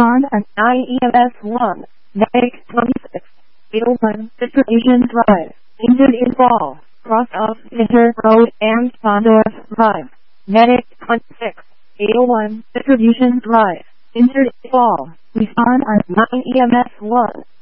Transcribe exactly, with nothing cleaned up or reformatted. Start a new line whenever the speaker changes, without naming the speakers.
Respond on nine E M S one. Medic twenty-six. eight oh one Distribution Drive. Injured in fall. Cross of Center Road and Pondorf Drive. Medic twenty-six. eight oh one Distribution Drive. Injured in fall. Respond on nine E M S one.